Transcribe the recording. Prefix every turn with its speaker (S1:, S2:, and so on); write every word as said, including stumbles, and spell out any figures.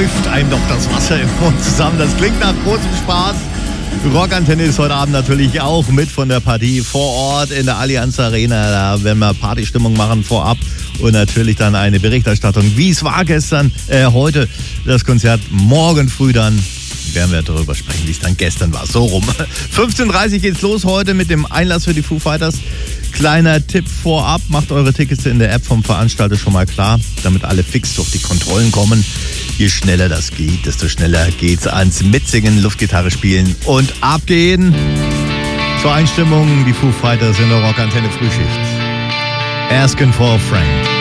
S1: läuft einem doch das Wasser im Mund zusammen. Das klingt nach großem Spaß. Rockantenne ist heute Abend natürlich auch mit von der Partie vor Ort in der Allianz Arena. Da werden wir Partystimmung machen vorab und natürlich dann eine Berichterstattung, wie es war gestern, äh, heute das Konzert, morgen früh dann werden wir darüber sprechen, wie es dann gestern war. So rum. fünfzehn Uhr dreißig geht's los heute mit dem Einlass für die Foo Fighters. Kleiner Tipp vorab, macht eure Tickets in der App vom Veranstalter schon mal klar, damit alle fix durch die Kontrollen kommen. Je schneller das geht, desto schneller geht's ans Mitsingen, Luftgitarre spielen und abgehen. Zur Einstimmung, die Foo Fighters in der Rockantenne Frühschicht. Asking for a Friend.